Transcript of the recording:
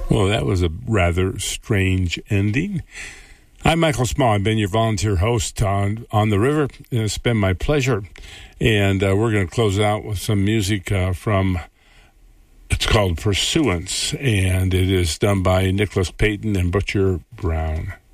Well, that was a rather strange ending. I'm Michael Small. I've been your volunteer host on the river. It's been my pleasure. And we're going to close out with some music from, it's called Pursuance, and it is done by Nicholas Payton and Butcher Brown.